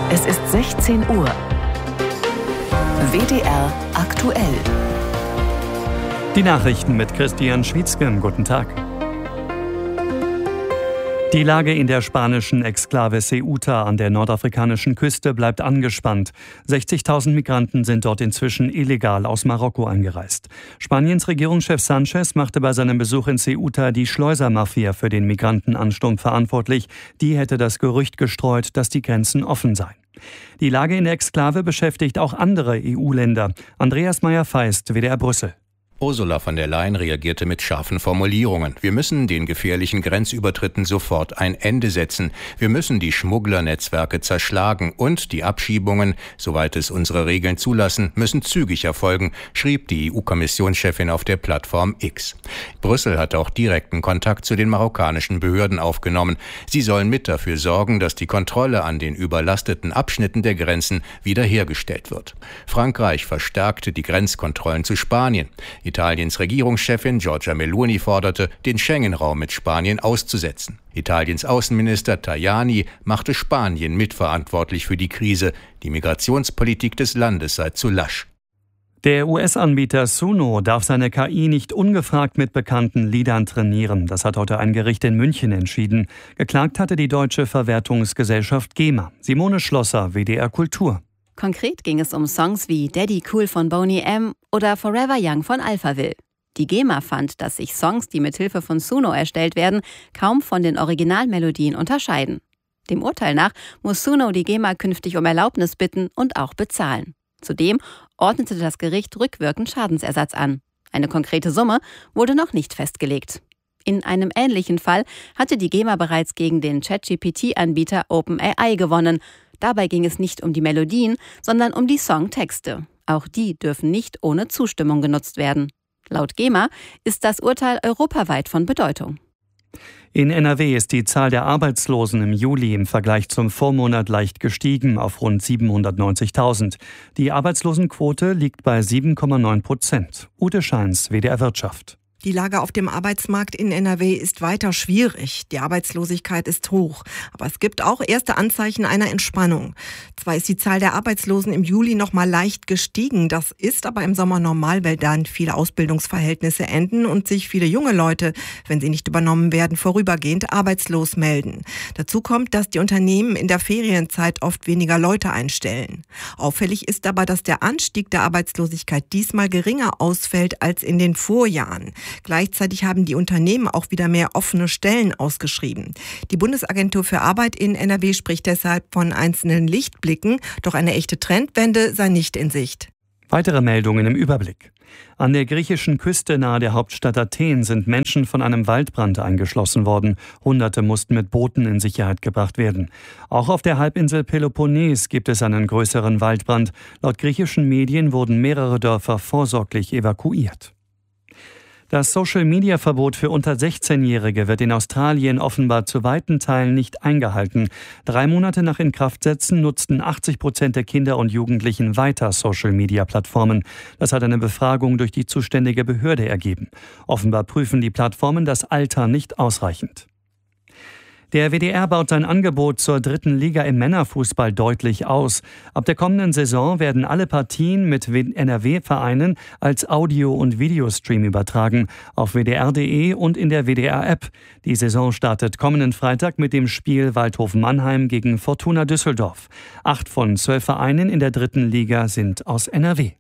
Es ist 16 Uhr. WDR aktuell. Die Nachrichten mit Christian Schwietzke. Guten Tag. Die Lage in der spanischen Exklave Ceuta an der nordafrikanischen Küste bleibt angespannt. 60.000 Migranten sind dort inzwischen illegal aus Marokko eingereist. Spaniens Regierungschef Sánchez machte bei seinem Besuch in Ceuta die Schleusermafia für den Migrantenansturm verantwortlich. Die hätte das Gerücht gestreut, dass die Grenzen offen seien. Die Lage in der Exklave beschäftigt auch andere EU-Länder. Andreas Meyer-Feist, WDR Brüssel. Ursula von der Leyen reagierte mit scharfen Formulierungen. Wir müssen den gefährlichen Grenzübertritten sofort ein Ende setzen. Wir müssen die Schmugglernetzwerke zerschlagen und die Abschiebungen, soweit es unsere Regeln zulassen, müssen zügig erfolgen, schrieb die EU-Kommissionschefin auf der Plattform X. Brüssel hat auch direkten Kontakt zu den marokkanischen Behörden aufgenommen. Sie sollen mit dafür sorgen, dass die Kontrolle an den überlasteten Abschnitten der Grenzen wiederhergestellt wird. Frankreich verstärkte die Grenzkontrollen zu Spanien. Italiens Regierungschefin Giorgia Meloni forderte, den Schengen-Raum mit Spanien auszusetzen. Italiens Außenminister Tajani machte Spanien mitverantwortlich für die Krise. Die Migrationspolitik des Landes sei zu lasch. Der US-Anbieter Suno darf seine KI nicht ungefragt mit bekannten Liedern trainieren. Das hat heute ein Gericht in München entschieden. Geklagt hatte die deutsche Verwertungsgesellschaft GEMA. Simone Schlosser, WDR Kultur. Konkret ging es um Songs wie Daddy Cool von Boney M. oder Forever Young von Alphaville. Die GEMA fand, dass sich Songs, die mit Hilfe von Suno erstellt werden, kaum von den Originalmelodien unterscheiden. Dem Urteil nach muss Suno die GEMA künftig um Erlaubnis bitten und auch bezahlen. Zudem ordnete das Gericht rückwirkend Schadensersatz an. Eine konkrete Summe wurde noch nicht festgelegt. In einem ähnlichen Fall hatte die GEMA bereits gegen den ChatGPT-Anbieter OpenAI gewonnen. Dabei ging es nicht um die Melodien, sondern um die Songtexte. Auch die dürfen nicht ohne Zustimmung genutzt werden. Laut GEMA ist das Urteil europaweit von Bedeutung. In NRW ist die Zahl der Arbeitslosen im Juli im Vergleich zum Vormonat leicht gestiegen auf rund 790.000. Die Arbeitslosenquote liegt bei 7,9%. Ute Scheins, WDR Wirtschaft. Die Lage auf dem Arbeitsmarkt in NRW ist weiter schwierig. Die Arbeitslosigkeit ist hoch. Aber es gibt auch erste Anzeichen einer Entspannung. Zwar ist die Zahl der Arbeitslosen im Juli noch mal leicht gestiegen. Das ist aber im Sommer normal, weil dann viele Ausbildungsverhältnisse enden und sich viele junge Leute, wenn sie nicht übernommen werden, vorübergehend arbeitslos melden. Dazu kommt, dass die Unternehmen in der Ferienzeit oft weniger Leute einstellen. Auffällig ist aber, dass der Anstieg der Arbeitslosigkeit diesmal geringer ausfällt als in den Vorjahren. Gleichzeitig haben die Unternehmen auch wieder mehr offene Stellen ausgeschrieben. Die Bundesagentur für Arbeit in NRW spricht deshalb von einzelnen Lichtblicken, doch eine echte Trendwende sei nicht in Sicht. Weitere Meldungen im Überblick. An der griechischen Küste nahe der Hauptstadt Athen sind Menschen von einem Waldbrand eingeschlossen worden. Hunderte mussten mit Booten in Sicherheit gebracht werden. Auch auf der Halbinsel Peloponnes gibt es einen größeren Waldbrand. Laut griechischen Medien wurden mehrere Dörfer vorsorglich evakuiert. Das Social-Media-Verbot für unter 16-Jährige wird in Australien offenbar zu weiten Teilen nicht eingehalten. 3 Monate nach Inkraftsetzen nutzten 80% der Kinder und Jugendlichen weiter Social-Media-Plattformen. Das hat eine Befragung durch die zuständige Behörde ergeben. Offenbar prüfen die Plattformen das Alter nicht ausreichend. Der WDR baut sein Angebot zur 3. Liga im Männerfußball deutlich aus. Ab der kommenden Saison werden alle Partien mit NRW-Vereinen als Audio- und Videostream übertragen, auf wdr.de und in der WDR-App. Die Saison startet kommenden Freitag mit dem Spiel Waldhofen-Mannheim gegen Fortuna Düsseldorf. 8 von 12 Vereinen in der 3. Liga sind aus NRW.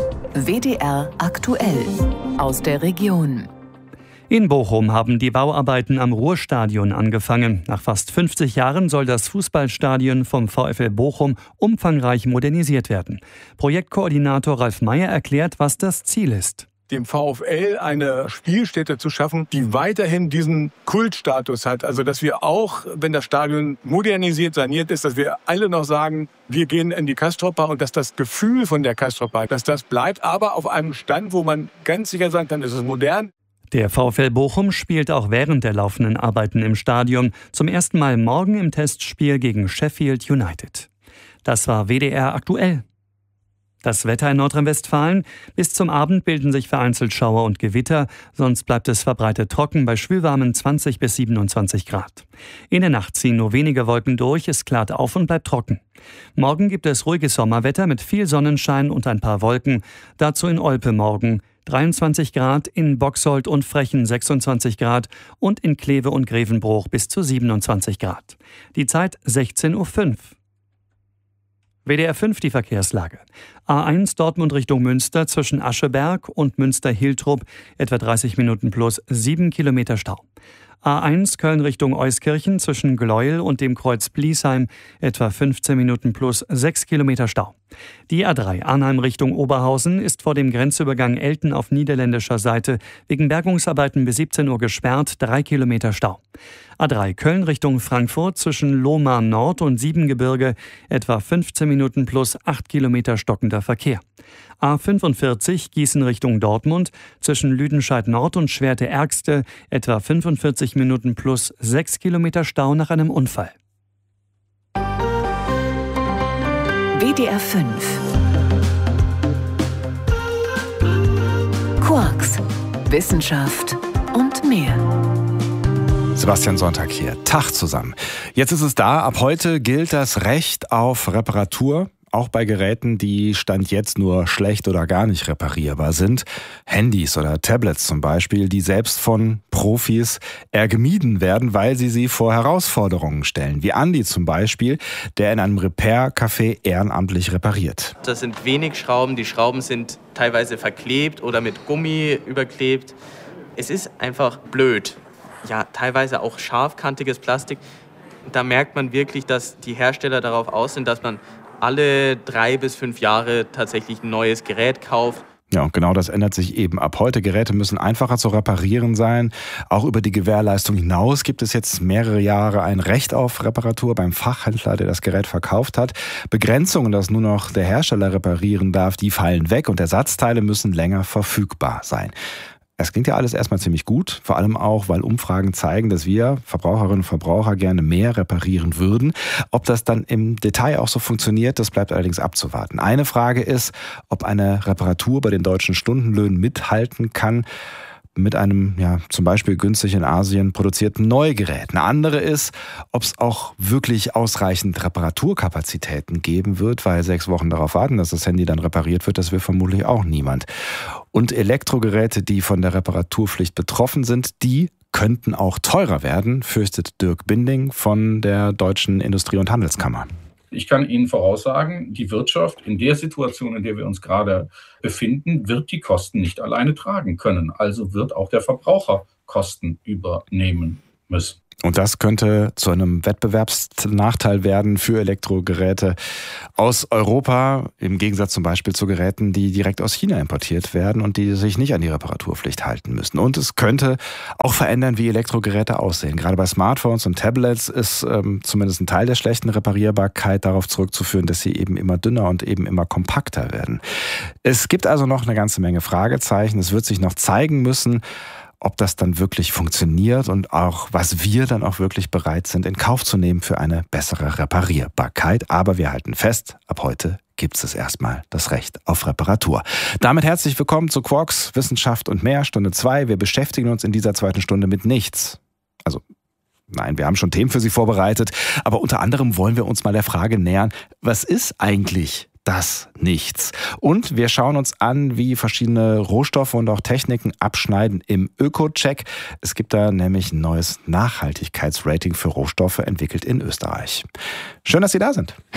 WDR aktuell aus der Region. In Bochum haben die Bauarbeiten am Ruhrstadion angefangen. Nach fast 50 Jahren soll das Fußballstadion vom VfL Bochum umfangreich modernisiert werden. Projektkoordinator Ralf Meyer erklärt, was das Ziel ist. Dem VfL eine Spielstätte zu schaffen, die weiterhin diesen Kultstatus hat. Also dass wir auch, wenn das Stadion modernisiert, saniert ist, dass wir alle noch sagen, wir gehen in die Castroper und dass das Gefühl von der Castroper, dass das bleibt, aber auf einem Stand, wo man ganz sicher sagen kann, es ist modern. Der VfL Bochum spielt auch während der laufenden Arbeiten im Stadion zum ersten Mal morgen im Testspiel gegen Sheffield United. Das war WDR aktuell. Das Wetter in Nordrhein-Westfalen. Bis zum Abend bilden sich vereinzelt Schauer und Gewitter, sonst bleibt es verbreitet trocken bei schwülwarmen 20 bis 27 Grad. In der Nacht ziehen nur wenige Wolken durch, es klart auf und bleibt trocken. Morgen gibt es ruhiges Sommerwetter mit viel Sonnenschein und ein paar Wolken. Dazu in Olpe morgen 23 Grad, in Boxholt und Frechen 26 Grad und in Kleve und Grevenbruch bis zu 27 Grad. Die Zeit 16:05 Uhr. WDR 5 die Verkehrslage. A1 Dortmund Richtung Münster zwischen Ascheberg und Münster-Hiltrup etwa 30 Minuten plus 7 Kilometer Stau. A1 Köln Richtung Euskirchen zwischen Gleuel und dem Kreuz Bliesheim etwa 15 Minuten plus 6 Kilometer Stau. Die A3 Arnheim Richtung Oberhausen ist vor dem Grenzübergang Elten auf niederländischer Seite wegen Bergungsarbeiten bis 17 Uhr gesperrt, 3 Kilometer Stau. A3 Köln Richtung Frankfurt zwischen Lohmar Nord und Siebengebirge etwa 15 Minuten plus 8 Kilometer stockender Verkehr. A45 Gießen Richtung Dortmund zwischen Lüdenscheid Nord und Schwerte-Ergste etwa 45 Minuten plus 6 Kilometer Stau nach einem Unfall. WDR 5 Quarks, Wissenschaft und mehr. Sebastian Sonntag hier. Tag zusammen. Jetzt ist es da. Ab heute gilt das Recht auf Reparatur. Auch bei Geräten, die Stand jetzt nur schlecht oder gar nicht reparierbar sind. Handys oder Tablets zum Beispiel, die selbst von Profis eher gemieden werden, weil sie vor Herausforderungen stellen. Wie Andi zum Beispiel, der in einem Repair-Café ehrenamtlich repariert. Das sind wenig Schrauben, die Schrauben sind teilweise verklebt oder mit Gummi überklebt. Es ist einfach blöd. Ja, teilweise auch scharfkantiges Plastik. Da merkt man wirklich, dass die Hersteller darauf aus sind, dass man alle 3 bis 5 Jahre tatsächlich ein neues Gerät kauft. Ja, und genau das ändert sich eben ab heute. Geräte müssen einfacher zu reparieren sein. Auch über die Gewährleistung hinaus gibt es jetzt mehrere Jahre ein Recht auf Reparatur beim Fachhändler, der das Gerät verkauft hat. Begrenzungen, dass nur noch der Hersteller reparieren darf, die fallen weg und Ersatzteile müssen länger verfügbar sein. Es klingt ja alles erstmal ziemlich gut, vor allem auch, weil Umfragen zeigen, dass wir Verbraucherinnen und Verbraucher gerne mehr reparieren würden. Ob das dann im Detail auch so funktioniert, das bleibt allerdings abzuwarten. Eine Frage ist, ob eine Reparatur bei den deutschen Stundenlöhnen mithalten kann mit einem, zum Beispiel günstig in Asien produzierten Neugerät. Eine andere ist, ob es auch wirklich ausreichend Reparaturkapazitäten geben wird, weil 6 Wochen darauf warten, dass das Handy dann repariert wird, das will vermutlich auch niemand. Und Elektrogeräte, die von der Reparaturpflicht betroffen sind, die könnten auch teurer werden, fürchtet Dirk Binding von der Deutschen Industrie- und Handelskammer. Ich kann Ihnen voraussagen, die Wirtschaft in der Situation, in der wir uns gerade befinden, wird die Kosten nicht alleine tragen können. Also wird auch der Verbraucher Kosten übernehmen müssen. Und das könnte zu einem Wettbewerbsnachteil werden für Elektrogeräte aus Europa, im Gegensatz zum Beispiel zu Geräten, die direkt aus China importiert werden und die sich nicht an die Reparaturpflicht halten müssen. Und es könnte auch verändern, wie Elektrogeräte aussehen. Gerade bei Smartphones und Tablets ist zumindest ein Teil der schlechten Reparierbarkeit darauf zurückzuführen, dass sie eben immer dünner und eben immer kompakter werden. Es gibt also noch eine ganze Menge Fragezeichen. Es wird sich noch zeigen müssen, ob das dann wirklich funktioniert und auch, was wir dann auch wirklich bereit sind, in Kauf zu nehmen für eine bessere Reparierbarkeit. Aber wir halten fest, ab heute gibt es erstmal das Recht auf Reparatur. Damit herzlich willkommen zu Quarks, Wissenschaft und mehr, Stunde 2. Wir beschäftigen uns in dieser zweiten Stunde mit nichts. Nein, wir haben schon Themen für Sie vorbereitet, aber unter anderem wollen wir uns mal der Frage nähern, was ist eigentlich das Nichts? Und wir schauen uns an, wie verschiedene Rohstoffe und auch Techniken abschneiden im Öko-Check. Es gibt da nämlich ein neues Nachhaltigkeitsrating für Rohstoffe entwickelt in Österreich. Schön, dass Sie da sind.